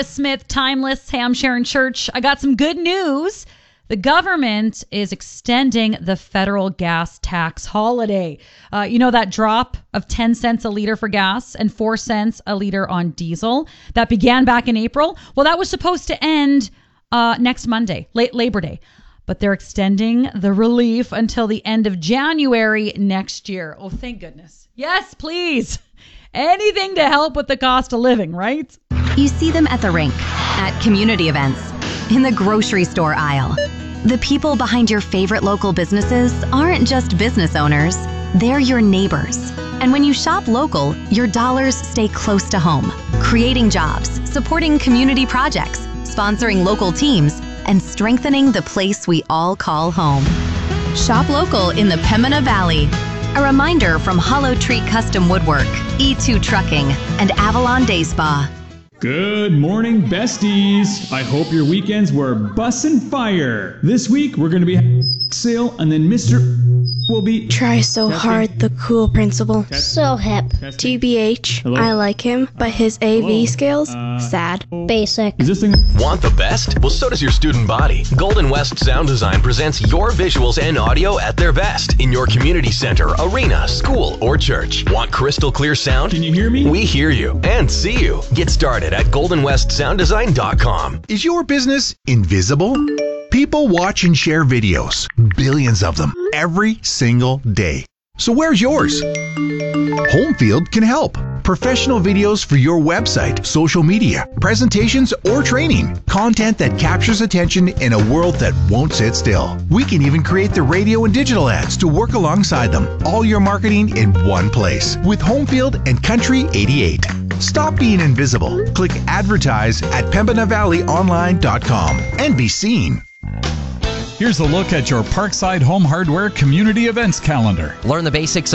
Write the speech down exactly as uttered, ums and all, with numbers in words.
Travis Smith, Timeless, Ham Sharon Church. I got some good news. The government is extending the federal gas tax holiday. Uh, you know that drop of ten cents a liter for gas and four cents a liter on diesel that began back in April? Well, that was supposed to end uh, next Monday, late Labor Day. But they're extending the relief until the end of January next year. Oh, thank goodness. Yes, please. Anything to help with the cost of living, right? You see them at the rink, at community events, in the grocery store aisle. The people behind your favorite local businesses aren't just business owners, they're your neighbors. And when you shop local, your dollars stay close to home, creating jobs, supporting community projects, sponsoring local teams, and strengthening the place we all call home. Shop local in the Pembina Valley. A reminder from Hollow Tree Custom Woodwork, E two Trucking, and Avalon Day Spa. Good morning, besties. I hope your weekends were bussin' fire. This week, we're going to be having a sale, and then Mister will be... Try so testing. Hard, the cool principal. Testing. So hip. Testing. T B H, Hello? I like him, but his A V Hello? skills, uh, sad. Basic. Is this thing... Want the best? Well, so does your student body. Golden West Sound Design presents your visuals and audio at their best in your community center, arena, school, or church. Want crystal clear sound? Can you hear me? We hear you and see you. Get started at golden west sound design dot com. Is your business invisible? People watch and share videos, billions of them, every single day. So where's yours? Homefield can help. Professional videos for your website, social media, presentations, or training. Content that captures attention in a world that won't sit still. We can even create the radio and digital ads to work alongside them. All your marketing in one place with Homefield and Country eighty-eight. Stop being invisible. Click advertise at pembina valley online dot com and be seen. Here's a look at your Parkside Home Hardware Community Events calendar. Learn the basics